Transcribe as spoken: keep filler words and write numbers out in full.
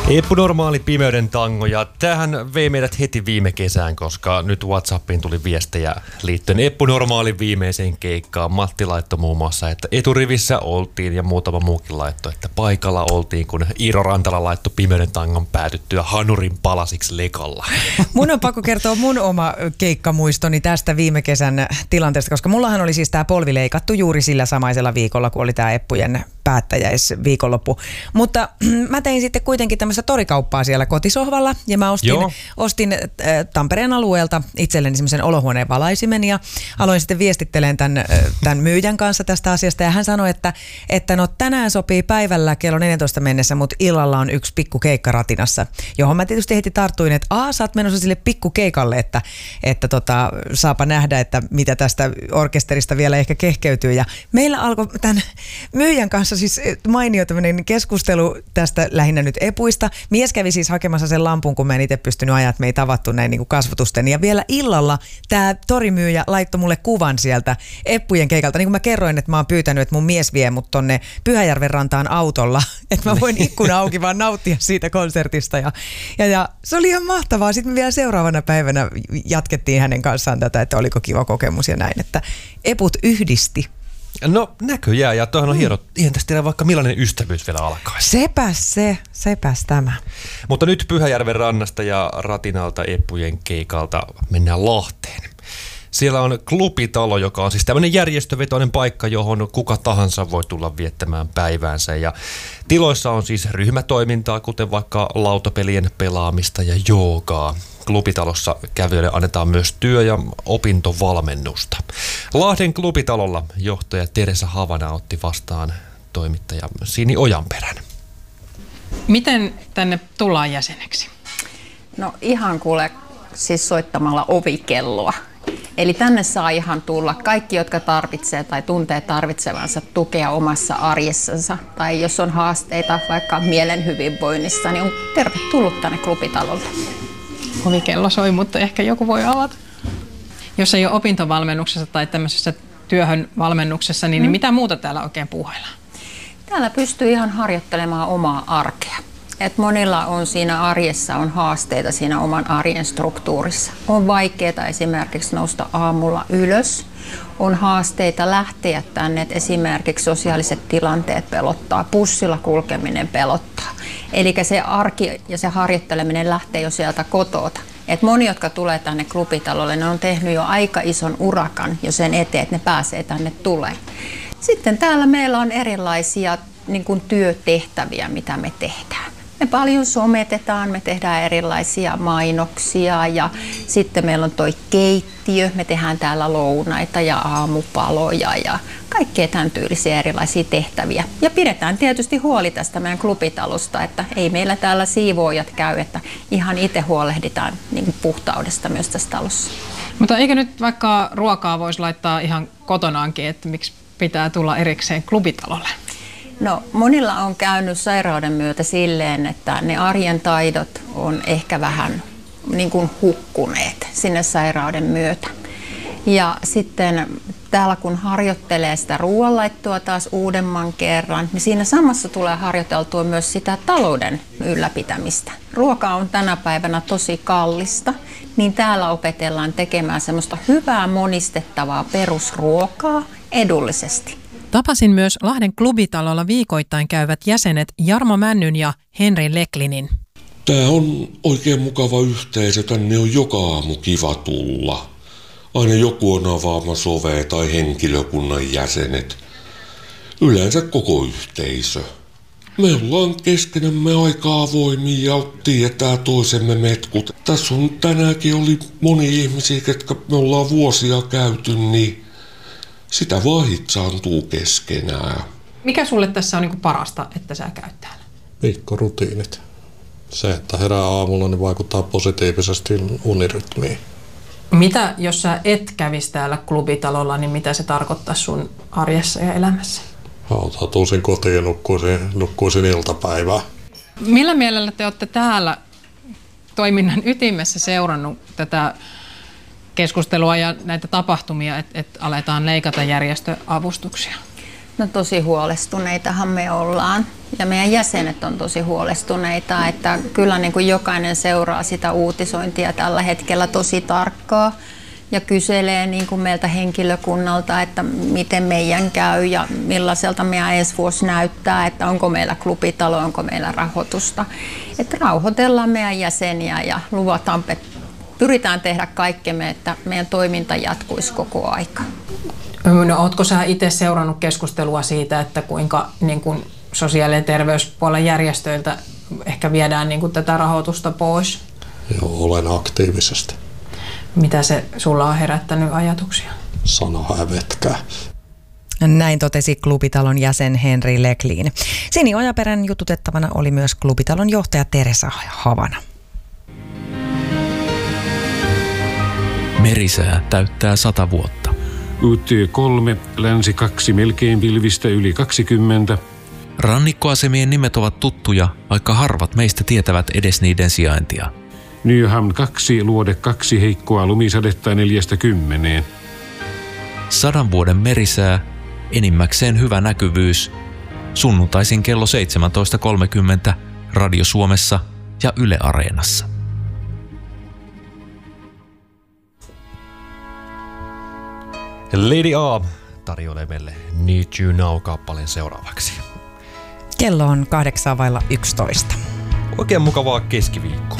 Eppu Normaali pimeyden tango, ja tämähän vei meidät heti viime kesään, koska nyt WhatsAppiin tuli viestejä liittyen Eppu Normaalin viimeiseen keikkaan. Matti laittoi muun muassa, että eturivissä oltiin, ja muutama muukin laittoi, että paikalla oltiin, kun Iiro Rantala laittoi pimeyden tangon päätyttyä hanurin palasiksi lekalla. Mun on pakko kertoa mun oma keikkamuistoni tästä viime kesän tilanteesta, koska mullahan oli siis tää polvi leikattu juuri sillä samaisella viikolla, kun oli tää Eppujen päättäjäisviikonloppu. Mutta mä tein sitten kuitenkin tämmöistä torikauppaa siellä kotisohvalla, ja mä ostin, ostin äh, Tampereen alueelta itselleni semmoisen olohuoneen valaisimen, ja aloin sitten viestittelemään tämän, äh, tämän myyjän kanssa tästä asiasta, ja hän sanoi, että, että no tänään sopii päivällä kello neljätoista mennessä, mutta illalla on yksi pikku keikka ratinassa, johon mä tietysti heti tarttuin, että aah, sä oot menossa sille pikku keikalle, että, että tota, saapa nähdä, että mitä tästä orkesterista vielä ehkä kehkeytyy, ja meillä alkoi tämän myyjän kanssa siis mainio tämmöinen keskustelu tästä lähinnä nyt epuista. Mies kävi siis hakemassa sen lampun, kun mä en itse pystynyt ajaa, että me ei tavattu näin niin kuin kasvotusten. Ja vielä illalla tämä torimyyjä laittoi mulle kuvan sieltä Eppujen keikalta. Niin kuin mä kerroin, että mä oon pyytänyt, että mun mies vie mut tonne Pyhäjärven rantaan autolla, että mä voin ikkuna auki vaan nauttia siitä konsertista. Ja, ja, ja se oli ihan mahtavaa. Sitten me vielä seuraavana päivänä jatkettiin hänen kanssaan tätä, että oliko kiva kokemus ja näin, että Eput yhdisti. No näköjään, ja toihan on mm. hieno. Ihan tästä tiedä vaikka millainen ystävyys vielä alkaisi. Sepäs se, sepäs tämä. Mutta nyt Pyhäjärven rannasta ja ratinalta Eppujen keikalta mennään Lahteen. Siellä on Klubitalo, joka on siis tämmöinen järjestövetoinen paikka, johon kuka tahansa voi tulla viettämään päiväänsä. Ja tiloissa on siis ryhmätoimintaa, kuten vaikka lautapelien pelaamista ja joogaa. Klubitalossa kävijöille annetaan myös työ- ja opintovalmennusta. Lahden Klubitalolla johtaja Teresa Havana otti vastaan toimittaja Sini Ojanperän. Miten tänne tullaan jäseneksi? No ihan kuule, siis soittamalla ovikelloa. Eli tänne saa ihan tulla kaikki, jotka tarvitsee tai tuntee tarvitsevansa tukea omassa arjessansa. Tai jos on haasteita vaikka mielen hyvinvoinnissa, niin on tervetullut tänne Klubitalolle. Ovikello soi, mutta ehkä joku voi avata. Jos ei ole opintovalmennuksessa tai tämmöisessä työhön valmennuksessa, niin, mm. niin mitä muuta täällä oikein puuhaillaan? Täällä pystyy ihan harjoittelemaan omaa arkea. Et monilla on siinä arjessa on haasteita siinä oman arjen struktuurissa. On vaikeaa esimerkiksi nousta aamulla ylös. On haasteita lähteä tänne, että esimerkiksi sosiaaliset tilanteet pelottaa, bussilla kulkeminen pelottaa. Eli se arki ja se harjoitteleminen lähtee jo sieltä kotota. Et moni, jotka tulee tänne Klubitalolle, ne on tehnyt jo aika ison urakan jo sen eteen, että ne pääsee tänne tulemaan. Sitten täällä meillä on erilaisia niin kuin työtehtäviä, mitä me tehdään. Me paljon sometetaan, me tehdään erilaisia mainoksia ja sitten meillä on toi keittiö, me tehdään täällä lounaita ja aamupaloja ja kaikkea tämän tyylisiä erilaisia tehtäviä. Ja pidetään tietysti huoli tästä meidän Klubitalosta, että ei meillä täällä siivoojat käy, että ihan itse huolehditaan niin kuin puhtaudesta myös tässä talossa. Mutta eikö nyt vaikka ruokaa voisi laittaa ihan kotonaankin, että miksi pitää tulla erikseen Klubitalolle? No, monilla on käynyt sairauden myötä silleen, että ne arjen taidot on ehkä vähän niin kuin hukkuneet sinne sairauden myötä. Ja sitten täällä kun harjoittelee sitä ruoanlaittoa taas uudemman kerran, niin siinä samassa tulee harjoiteltua myös sitä talouden ylläpitämistä. Ruoka on tänä päivänä tosi kallista, niin täällä opetellaan tekemään semmoista hyvää monistettavaa perusruokaa edullisesti. Tapasin myös Lahden Klubitalolla viikoittain käyvät jäsenet Jarmo Männyn ja Henri Leklinin. Tämä on oikein mukava yhteisö, tänne on joka aamu kiva tulla. Aina joku on avaamassa ovea tai henkilökunnan jäsenet. Yleensä koko yhteisö. Me ollaan keskenämme aika avoimia ja tiedetään toisemme metkut. Tässä on tänäänkin oli moni ihmisiä, ketkä me ollaan vuosia käyty, niin sitä vaan hitsaantuu keskenään. Mikä sulle tässä on niinku parasta, että sä käyt täällä? Viikkorutiinit. Se, että herää aamulla, niin vaikuttaa positiivisesti unirytmiin. Mitä, jos sä et kävisi täällä Klubitalolla, niin mitä se tarkoittaa sun arjessa ja elämässä? Hautautuisin kotiin ja nukkuisin, nukkuisin iltapäivää. Millä mielellä te olette täällä toiminnan ytimessä seurannut tätä keskustelua ja näitä tapahtumia, että et aletaan leikata järjestöavustuksia? No tosi huolestuneitahan me ollaan ja meidän jäsenet on tosi huolestuneita, että kyllä niin kuin jokainen seuraa sitä uutisointia tällä hetkellä tosi tarkkaa ja kyselee niin kuin meiltä henkilökunnalta, että miten meidän käy ja millaiselta meidän ensi vuosi näyttää, että onko meillä klubitalo, onko meillä rahoitusta. Että rauhoitellaan meidän jäseniä ja luvataan, pyritään tehdä kaikkemme, että meidän toiminta jatkuisi koko aika. No, ootko sä itse seurannut keskustelua siitä, että kuinka niin kuin sosiaali- ja terveyspuolen järjestöiltä ehkä viedään niin kuin tätä rahoitusta pois? Joo, olen aktiivisesti. Mitä se sulla on herättänyt ajatuksia? Sana hävetkää. Näin totesi Klubitalon jäsen Henri Leklin. Sini Ojaperän jututettavana oli myös Klubitalon johtaja Teresa Havana. Merisää täyttää sata vuotta. U T kolme, länsi kaksi, melkein pilvistä yli kaksikymmentä. Rannikkoasemien nimet ovat tuttuja, vaikka harvat meistä tietävät edes niiden sijaintia. Nyham kaksi, luode kaksi, heikkoa lumisadetta neljästä kymmeneen. Sadan vuoden merisää, enimmäkseen hyvä näkyvyys. Sunnuntaisin kello seitsemäntoista kolmekymmentä Radio Suomessa ja Yle Areenassa. Lady A tarjoilee meille Need You Now-kappaleen seuraavaksi. Kello on kahdeksan vailla yksitoista. Oikein mukavaa keskiviikkoa.